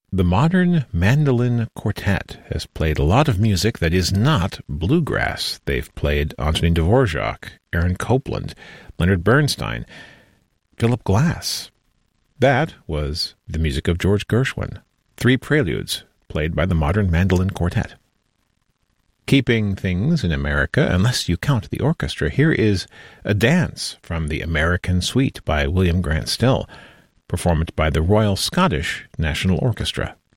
The Modern Mandolin Quartet has played a lot of music that is not bluegrass. They've played Antonin Dvorak, Aaron Copland, Leonard Bernstein, Philip Glass. That was the music of George Gershwin. 3 preludes played by the Modern Mandolin Quartet. Keeping things in America, unless you count the orchestra, here is a dance from the American Suite by William Grant Still, performed by the Royal Scottish National Orchestra.